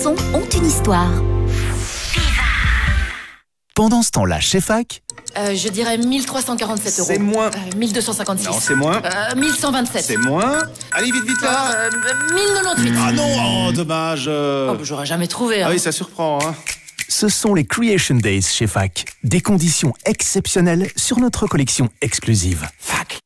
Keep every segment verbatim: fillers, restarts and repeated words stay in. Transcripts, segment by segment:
chansons ont une histoire. Pendant ce temps-là, chez Fac... Euh, je dirais mille trois cent quarante-sept euros. C'est moins. Euh, mille deux cent cinquante-six. Non, c'est moins. Euh, mille cent vingt-sept. C'est moins. Allez, vite, vite, là. Euh, mille quatre-vingt-dix-huit. Ah non, oh, dommage. euh. Oh, bah, j'aurais jamais trouvé. Hein. Ah oui, ça surprend. Hein. Ce sont les Creation Days chez Fac. Des conditions exceptionnelles sur notre collection exclusive. Fac.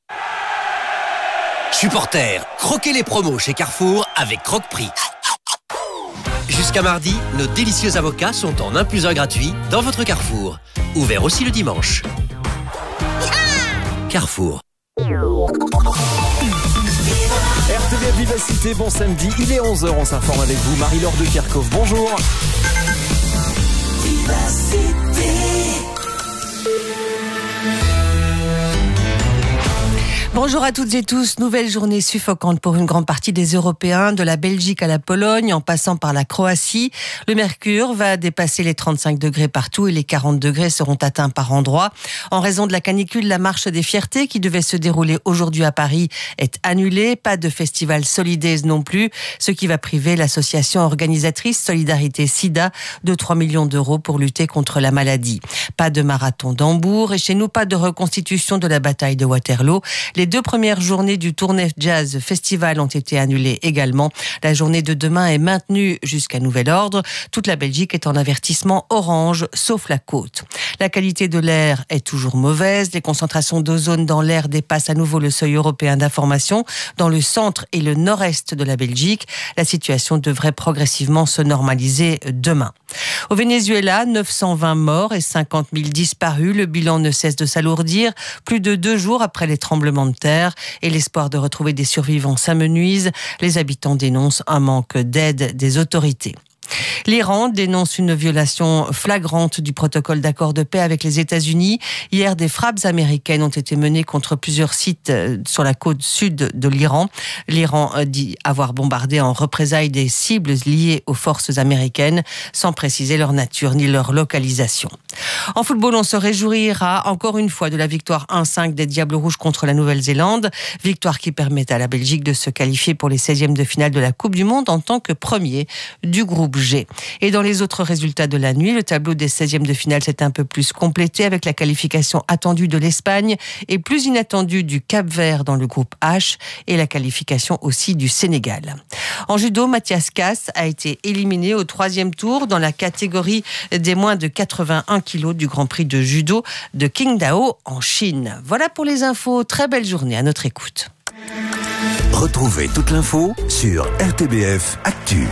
Supporters, croquez les promos chez Carrefour avec Croque-Prix. Jusqu'à mardi, nos délicieux avocats sont en un plus un gratuit dans votre Carrefour. Ouvert aussi le dimanche. Carrefour. R T B F Vivacité, bon samedi, il est onze heures, on s'informe avec vous. Marie-Laure de Kerkhoff, bonjour. Vivacité. Bonjour à toutes et tous. Nouvelle journée suffocante pour une grande partie des Européens, de la Belgique à la Pologne, en passant par la Croatie. Le mercure va dépasser les trente-cinq degrés partout et les quarante degrés seront atteints par endroits. En raison de la canicule, la marche des fiertés qui devait se dérouler aujourd'hui à Paris est annulée. Pas de festival Solidays non plus, ce qui va priver l'association organisatrice Solidarité Sida de trois millions d'euros pour lutter contre la maladie. Pas de marathon d'Hambourg et chez nous, pas de reconstitution de la bataille de Waterloo. Les deux premières journées du Tournai Jazz Festival ont été annulées également. La journée de demain est maintenue jusqu'à nouvel ordre. Toute la Belgique est en avertissement orange, sauf la côte. La qualité de l'air est toujours mauvaise. Les concentrations d'ozone dans l'air dépassent à nouveau le seuil européen d'information. Dans le centre et le nord-est de la Belgique, la situation devrait progressivement se normaliser demain. Au Venezuela, neuf cent vingt morts et cinquante mille disparus. Le bilan ne cesse de s'alourdir. Plus de deux jours après les tremblements de terre et l'espoir de retrouver des survivants s'amenuise. Les habitants dénoncent un manque d'aide des autorités. L'Iran dénonce une violation flagrante du protocole d'accord de paix avec les États-Unis. Hier, des frappes américaines ont été menées contre plusieurs sites sur la côte sud de l'Iran. L'Iran dit avoir bombardé en représailles des cibles liées aux forces américaines, sans préciser leur nature ni leur localisation. En football, on se réjouira encore une fois de la victoire un cinq des Diables Rouges contre la Nouvelle-Zélande. Victoire qui permet à la Belgique de se qualifier pour les seizièmes de finale de la Coupe du Monde en tant que premier du groupe G. Et dans les autres résultats de la nuit, le tableau des seizièmes de finale s'est un peu plus complété avec la qualification attendue de l'Espagne et plus inattendue du Cap-Vert dans le groupe H et la qualification aussi du Sénégal. En judo, Mathias Casse a été éliminé au troisième tour dans la catégorie des moins de quatre-vingt-un kilos du Grand Prix de judo de Qingdao en Chine. Voilà pour les infos. Très belle journée à notre écoute. Retrouvez toute l'info sur R T B F Actu.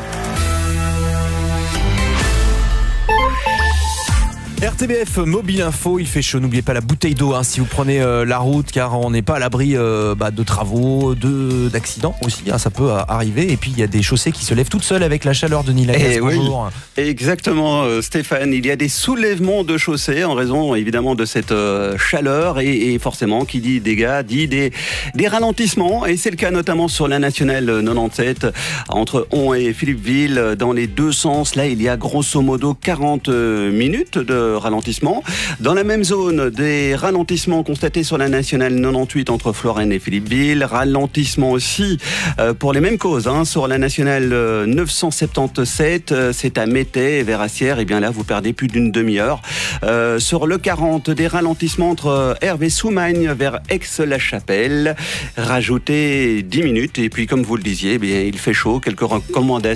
R T B F Mobile Info, il fait chaud, n'oubliez pas la bouteille d'eau hein, si vous prenez euh, la route, car on n'est pas à l'abri euh, bah, de travaux, de, d'accidents aussi, hein, ça peut euh, arriver. Et puis il y a des chaussées qui se lèvent toutes seules avec la chaleur de Nilagas. Bonjour. Oui, exactement euh, Stéphane, il y a des soulèvements de chaussées en raison évidemment de cette euh, chaleur et, et forcément qui dit dégâts dit des, des ralentissements, et c'est le cas notamment sur la nationale quatre-vingt-dix-sept entre Hon et Philippeville dans les deux sens. Là il y a grosso modo quarante minutes de ralentissement. Dans la même zone, des ralentissements constatés sur la nationale quatre-vingt-dix-huit entre Florène et Philippeville. Ralentissement aussi euh, pour les mêmes causes hein, sur la nationale euh, neuf cent soixante-dix-sept. Euh, c'est à Métais vers Assières. Et bien là, vous perdez plus d'une demi-heure. Euh, sur le quarante, des ralentissements entre Hervé-Soumagne vers Aix-la-Chapelle. Rajoutez dix minutes. Et puis, comme vous le disiez, eh bien, il fait chaud. Quelques recommandations